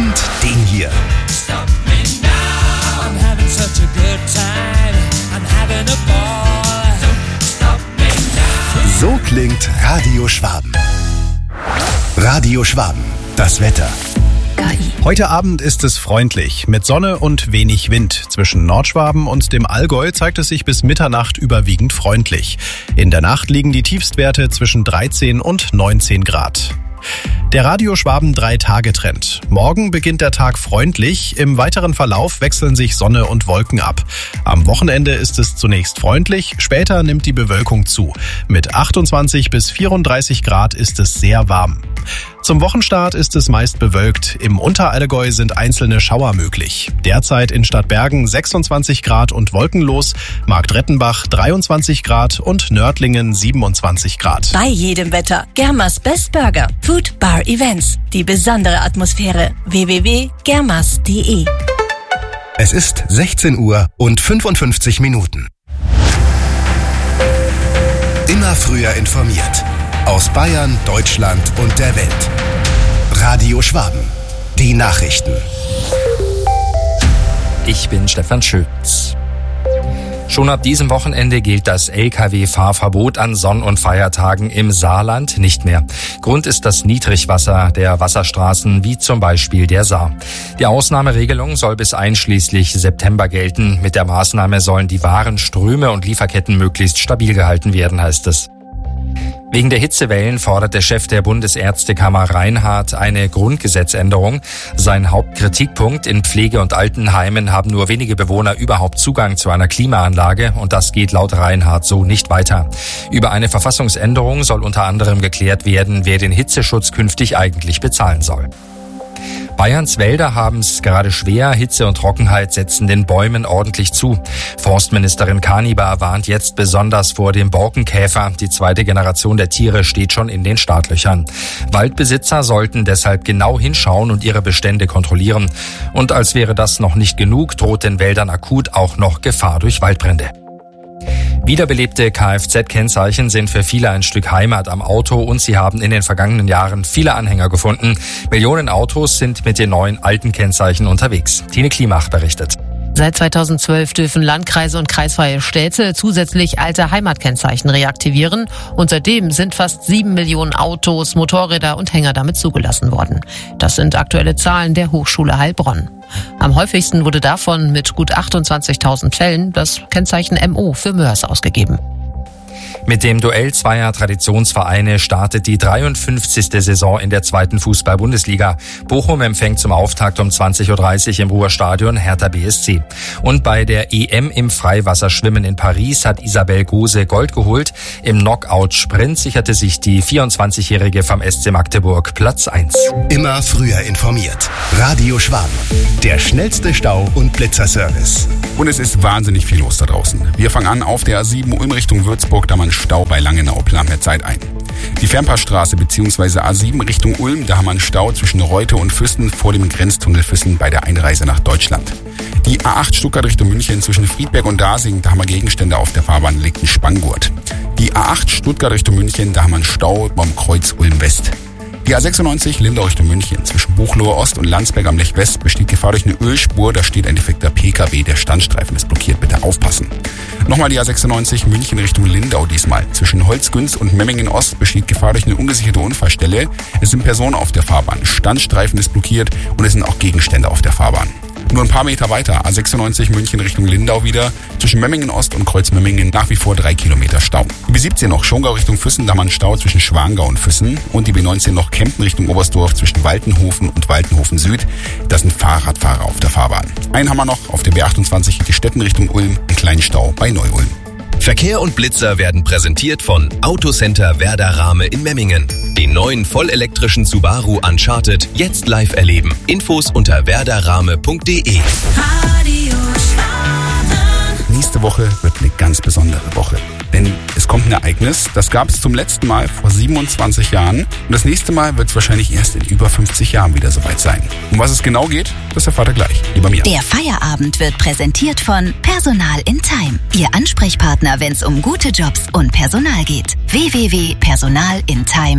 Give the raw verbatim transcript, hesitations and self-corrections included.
und den hier. Stop me now. I'm having such a good time. I'm having a ball. Don't stop me now. So klingt Radio Schwaben. Radio Schwaben, das Wetter. Heute Abend ist es freundlich, mit Sonne und wenig Wind. Zwischen Nordschwaben und dem Allgäu zeigt es sich bis Mitternacht überwiegend freundlich. In der Nacht liegen die Tiefstwerte zwischen dreizehn und neunzehn Grad. Der Radio Schwaben drei Tage Trend. Morgen beginnt der Tag freundlich, im weiteren Verlauf wechseln sich Sonne und Wolken ab. Am Wochenende ist es zunächst freundlich, später nimmt die Bewölkung zu. Mit achtundzwanzig bis vierunddreißig Grad ist es sehr warm. Zum Wochenstart ist es meist bewölkt. Im Unterallgäu sind einzelne Schauer möglich. Derzeit in Stadtbergen sechsundzwanzig Grad und wolkenlos, Marktrettenbach dreiundzwanzig Grad und Nördlingen siebenundzwanzig Grad. Bei jedem Wetter. Germas Best Burger. Food Bar Events. Die besondere Atmosphäre. w w w punkt germas punkt de. Es ist sechzehn Uhr und fünfundfünfzig Minuten. Immer früher informiert. Aus Bayern, Deutschland und der Welt. Radio Schwaben. Die Nachrichten. Ich bin Stefan Schütz. Schon ab diesem Wochenende gilt das L K W-Fahrverbot an Sonn- und Feiertagen im Saarland nicht mehr. Grund ist das Niedrigwasser der Wasserstraßen, wie zum Beispiel der Saar. Die Ausnahmeregelung soll bis einschließlich September gelten. Mit der Maßnahme sollen die Warenströme und Lieferketten möglichst stabil gehalten werden, heißt es. Wegen der Hitzewellen fordert der Chef der Bundesärztekammer Reinhardt eine Grundgesetzänderung. Sein Hauptkritikpunkt: in Pflege- und Altenheimen haben nur wenige Bewohner überhaupt Zugang zu einer Klimaanlage und das geht laut Reinhardt so nicht weiter. Über eine Verfassungsänderung soll unter anderem geklärt werden, wer den Hitzeschutz künftig eigentlich bezahlen soll. Bayerns Wälder haben es gerade schwer. Hitze und Trockenheit setzen den Bäumen ordentlich zu. Forstministerin Kanibar warnt jetzt besonders vor dem Borkenkäfer. Die zweite Generation der Tiere steht schon in den Startlöchern. Waldbesitzer sollten deshalb genau hinschauen und ihre Bestände kontrollieren. Und als wäre das noch nicht genug, droht den Wäldern akut auch noch Gefahr durch Waldbrände. Wiederbelebte Kfz-Kennzeichen sind für viele ein Stück Heimat am Auto und sie haben in den vergangenen Jahren viele Anhänger gefunden. Millionen Autos sind mit den neuen alten Kennzeichen unterwegs. Tine Klimach berichtet. Seit zweitausendzwölf dürfen Landkreise und kreisfreie Städte zusätzlich alte Heimatkennzeichen reaktivieren und seitdem sind fast sieben Millionen Autos, Motorräder und Hänger damit zugelassen worden. Das sind aktuelle Zahlen der Hochschule Heilbronn. Am häufigsten wurde davon mit gut achtundzwanzigtausend Fällen das Kennzeichen M O für Mörs ausgegeben. Mit dem Duell zweier Traditionsvereine startet die dreiundfünfzigste Saison in der zweiten Fußball-Bundesliga. Bochum empfängt zum Auftakt um zwanzig Uhr dreißig im Ruhrstadion Hertha B S C. Und bei der E M im Freiwasserschwimmen in Paris hat Isabel Gose Gold geholt. Im Knockout-Sprint sicherte sich die vierundzwanzigjährige vom S C Magdeburg Platz eins. Immer früher informiert. Radio Schwaben. Der schnellste Stau- und Blitzerservice. Und es ist wahnsinnig viel los da draußen. Wir fangen an auf der A sieben Ulm Richtung Würzburg, da man Stau bei Langenau, plant mehr Zeit ein. Die Fernpassstraße bzw. A sieben Richtung Ulm, da haben wir einen Stau zwischen Reute und Füssen vor dem Grenztunnel Füssen bei der Einreise nach Deutschland. Die A acht Stuttgart Richtung München zwischen Friedberg und Dasing, da haben wir Gegenstände auf der Fahrbahn, liegt ein Spanngurt. Die A acht Stuttgart Richtung München, da haben wir einen Stau beim Kreuz Ulm West. Die A sechsundneunzig Lindau Richtung München zwischen Buchloe Ost und Landsberg am Lech West besteht Gefahr durch eine Ölspur, da steht ein defekter P K W, der Standstreifen ist blockiert, bitte aufpassen. Nochmal die A sechsundneunzig München Richtung Lindau diesmal. Zwischen Holzgünst und Memmingen Ost besteht Gefahr durch eine ungesicherte Unfallstelle. Es sind Personen auf der Fahrbahn, Standstreifen ist blockiert und es sind auch Gegenstände auf der Fahrbahn. Nur ein paar Meter weiter, A sechsundneunzig München Richtung Lindau wieder, zwischen Memmingen Ost und Kreuz Memmingen nach wie vor drei Kilometer Stau. Die B siebzehn noch Schongau Richtung Füssen, da haben wir einen Stau zwischen Schwangau und Füssen und die B neunzehn noch Kempten Richtung Oberstdorf zwischen Waltenhofen und Waltenhofen Süd. Das sind Fahrradfahrer auf der Fahrbahn. Einen haben wir noch auf der B achtundzwanzig die Stetten Richtung Ulm, einen kleinen Stau bei Neu-Ulm. Verkehr und Blitzer werden präsentiert von Autocenter Werder Rahme in Memmingen. Den neuen vollelektrischen Subaru Uncharted jetzt live erleben. Infos unter werderrahme punkt de. Nächste Woche wird eine ganz besondere Woche. Denn es kommt ein Ereignis, das gab es zum letzten Mal vor siebenundzwanzig Jahren. Und das nächste Mal wird es wahrscheinlich erst in über fünfzig Jahren wieder soweit sein. Um was es genau geht, das erfahrt ihr gleich. Hier bei mir. Der Feierabend wird präsentiert von Personal in Time. Ihr Ansprechpartner, wenn es um gute Jobs und Personal geht. w w w punkt personal in time